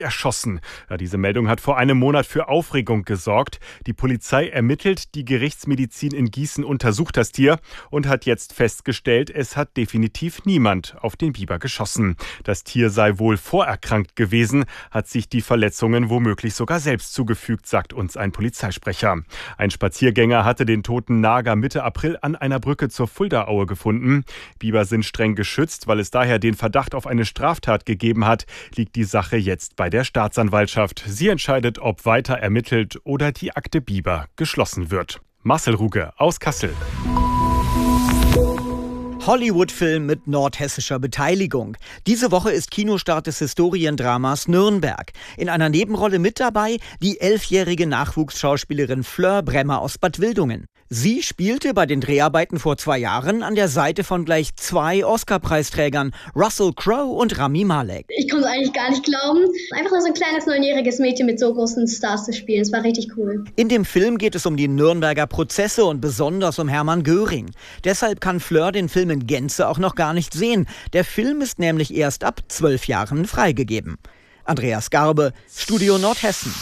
erschossen. Ja, diese Meldung hat vor einem Monat für Aufregung gesorgt. Die Polizei ermittelt, die Gerichtsmedizin in Gießen untersucht das Tier und hat jetzt festgestellt, es hat definitiv niemand auf den Biber geschossen. Das Tier sei wohl vorerkrankt gewesen, hat sich die Verletzungen womöglich sogar selbst zugefügt, sagt uns ein Polizeisprecher. Ein Spaziergänger hatte den toten Nager Mitte April an einer Brücke zur Fuldaaue gefunden. Biber sind streng geschützt, weil es daher den Verdacht auf eine Straftat gegeben hat, liegt die Sache jetzt bei der Staatsanwaltschaft. Sie entscheidet, ob weiter ermittelt oder die Akte Biber geschlossen wird. Marcel Ruge aus Kassel. Hollywood-Film mit nordhessischer Beteiligung. Diese Woche ist Kinostart des Historiendramas Nürnberg. In einer Nebenrolle mit dabei die 11-jährige Nachwuchsschauspielerin Fleur Bremmer aus Bad Wildungen. Sie spielte bei den Dreharbeiten vor 2 Jahren an der Seite von gleich 2 Oscar-Preisträgern, Russell Crowe und Rami Malek. Ich konnte es eigentlich gar nicht glauben, einfach nur so ein kleines 9-jähriges Mädchen mit so großen Stars zu spielen. Es war richtig cool. In dem Film geht es um die Nürnberger Prozesse und besonders um Hermann Göring. Deshalb kann Fleur den Film in Gänze auch noch gar nicht sehen. Der Film ist nämlich erst ab 12 Jahren freigegeben. Andreas Garbe, Studio Nordhessen.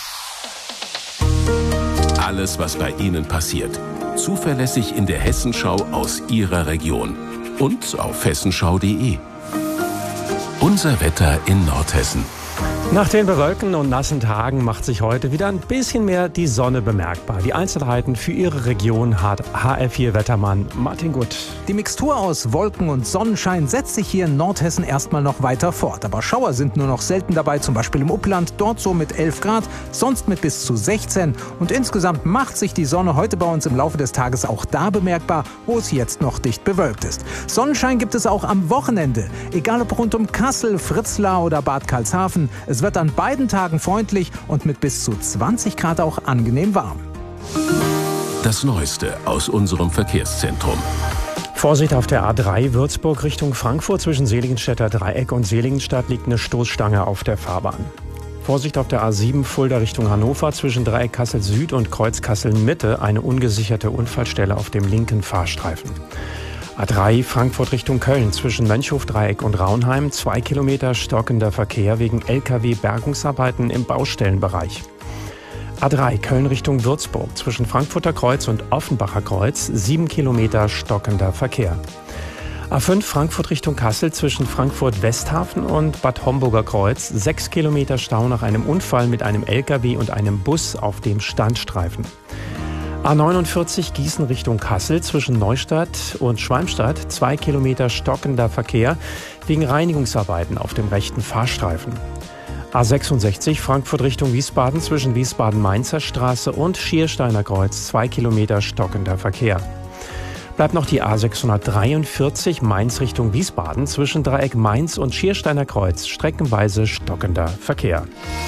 Alles, was bei Ihnen passiert. Zuverlässig in der Hessenschau aus Ihrer Region. Und auf hessenschau.de. Unser Wetter in Nordhessen. Nach den bewölkten und nassen Tagen macht sich heute wieder ein bisschen mehr die Sonne bemerkbar. Die Einzelheiten für Ihre Region hat HR4-Wettermann Martin Gutt. Die Mixtur aus Wolken und Sonnenschein setzt sich hier in Nordhessen erstmal noch weiter fort. Aber Schauer sind nur noch selten dabei, zum Beispiel im Upland, dort so mit 11 Grad, sonst mit bis zu 16. Und insgesamt macht sich die Sonne heute bei uns im Laufe des Tages auch da bemerkbar, wo es jetzt noch dicht bewölkt ist. Sonnenschein gibt es auch am Wochenende. Egal ob rund um Kassel, Fritzlar oder Bad Karlshafen, es wird an beiden Tagen freundlich und mit bis zu 20 Grad auch angenehm warm. Das Neueste aus unserem Verkehrszentrum. Vorsicht auf der A3 Würzburg Richtung Frankfurt. Zwischen Seligenstädter Dreieck und Seligenstadt liegt eine Stoßstange auf der Fahrbahn. Vorsicht auf der A7 Fulda Richtung Hannover. Zwischen Dreieck Kassel Süd und Kreuz Kassel Mitte eine ungesicherte Unfallstelle auf dem linken Fahrstreifen. A3 Frankfurt Richtung Köln. Zwischen Mönchhof-Dreieck und Raunheim 2 Kilometer stockender Verkehr wegen Lkw-Bergungsarbeiten im Baustellenbereich. A3 Köln Richtung Würzburg. Zwischen Frankfurter Kreuz und Offenbacher Kreuz 7 Kilometer stockender Verkehr. A5 Frankfurt Richtung Kassel. Zwischen Frankfurt-Westhafen und Bad Homburger Kreuz 6 Kilometer Stau nach einem Unfall mit einem Lkw und einem Bus auf dem Standstreifen. A49 Gießen Richtung Kassel. Zwischen Neustadt und Schwalmstadt 2 Kilometer stockender Verkehr wegen Reinigungsarbeiten auf dem rechten Fahrstreifen. A66 Frankfurt Richtung Wiesbaden. Zwischen Wiesbaden-Mainzer Straße und Schiersteiner Kreuz 2 Kilometer stockender Verkehr. Bleibt noch die A643 Mainz Richtung Wiesbaden. Zwischen Dreieck Mainz und Schiersteiner Kreuz streckenweise stockender Verkehr.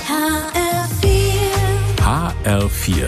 HR4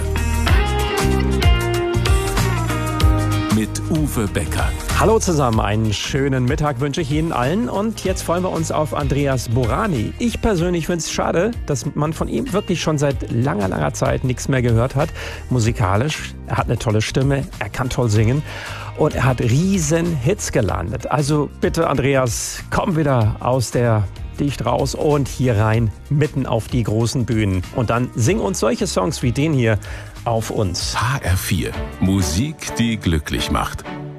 mit Uwe Becker. Hallo zusammen, einen schönen Mittag wünsche ich Ihnen allen und jetzt freuen wir uns auf Andreas Borani. Ich persönlich finde es schade, dass man von ihm wirklich schon seit langer Zeit nichts mehr gehört hat. Musikalisch, er hat eine tolle Stimme, er kann toll singen und er hat riesen Hits gelandet. Also bitte Andreas, komm wieder aus der Dicht raus und hier rein, mitten auf die großen Bühnen. Und dann sing uns solche Songs wie den hier auf uns. HR4, Musik, die glücklich macht.